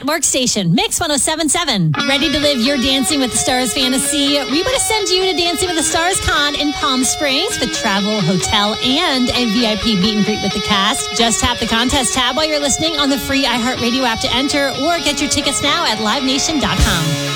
Workstation, Mix 107.7. Ready to live your Dancing with the Stars fantasy? We want to send you to Dancing with the Stars Con in Palm Springs with travel, hotel, and a VIP meet and greet with the cast. Just tap the contest tab while you're listening on the free iHeartRadio app to enter, or get your tickets now at livenation.com.